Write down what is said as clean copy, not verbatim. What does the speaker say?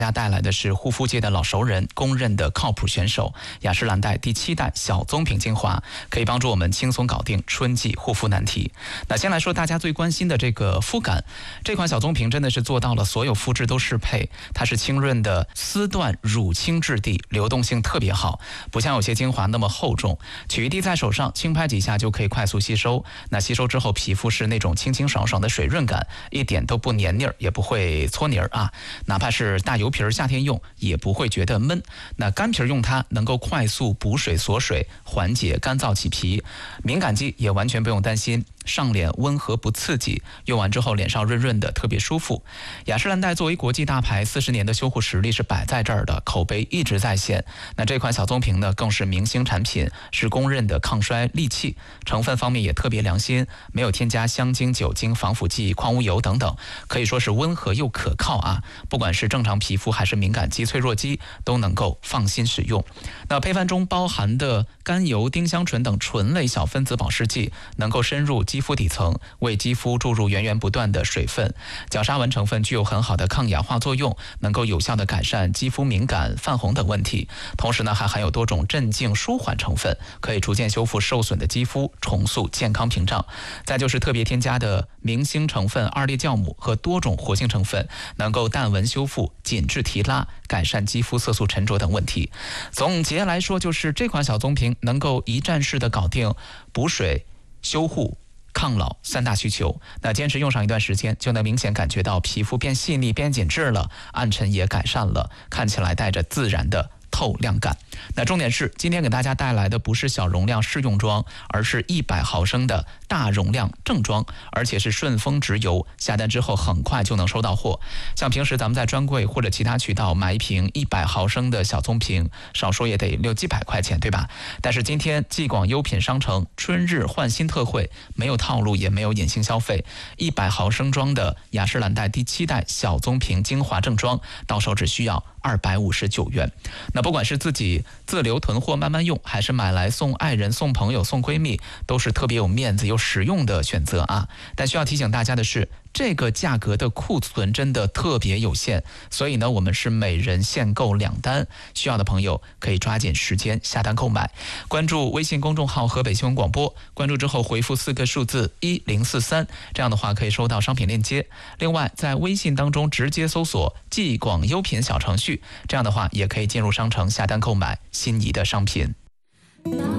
大家带来的是护肤界的老熟人，公认的靠谱选手雅诗兰黛第7代小棕瓶精华，可以帮助我们轻松搞定春季护肤难题。那先来说大家最关心的这个肤感，这款小棕瓶真的是做到了所有肤质都适配，它是清润的丝缎乳清质地，流动性特别好，不像有些精华那么厚重，取一滴在手上，轻拍几下就可以快速吸收。那吸收之后，皮肤是那种清清爽爽的水润感，一点都不黏腻儿，也不会搓泥儿啊。哪怕是大油皮儿夏天用也不会觉得闷。那干皮儿用它能够快速补水锁水，缓解干燥起皮。敏感肌也完全不用担心，上脸温和不刺激，用完之后脸上润润的，特别舒服。雅诗兰黛作为国际大牌，40年的修护实力是摆在这儿的，口碑一直在线。那这款小棕瓶呢，更是明星产品，是公认的抗衰利气。成分方面也特别良心，没有添加香精、酒精、防腐剂、矿物油等等，可以说是温和又可靠啊。不管是正常皮肤还是敏感肌、脆弱肌，都能够放心使用。那配方中包含的甘油、丁香醇等醇类小分子保湿剂，能够深入肌肤底层，为肌肤注入源源不断的水分。角鲨烷成分具有很好的抗氧化作用，能够有效的改善肌肤敏感、泛红等问题。同时呢，还含有多种镇静舒缓成分，可以逐渐修复受损的肌肤，重塑健康屏障。再就是特别添加的明星成分2裂酵母和多种活性成分，能够淡纹修复、紧致提拉，改善肌肤色素沉着等问题。总结来说，就是这款小棕瓶能够一站式的搞定补水、修护、抗老3大需求。那坚持用上一段时间，就能明显感觉到皮肤变细腻、变紧致了，暗沉也改善了，看起来带着自然的透亮感。那重点是今天给大家带来的不是小容量试用装，而是100毫升的大容量正装，而且是顺丰直邮，下单之后很快就能收到货。像平时咱们在专柜或者其他渠道买一瓶100毫升的小棕瓶，少说也得600-700块钱，对吧？但是今天继广优品商城春日换新特惠，没有套路也没有隐性消费，100毫升装的雅诗兰黛第7代小棕瓶精华正装，到手只需要259元。那不管是自己自留囤货慢慢用，还是买来送爱人、送朋友、送闺蜜，都是特别有面子又实用的选择啊。但需要提醒大家的是，这个价格的库存真的特别有限，所以呢，我们是每人限购2单，需要的朋友可以抓紧时间下单购买。关注微信公众号河北新闻广播，关注之后回复4个数字1043，这样的话可以收到商品链接。另外在微信当中直接搜索继广优品小程序，这样的话也可以进入商城下单购买心仪的商品。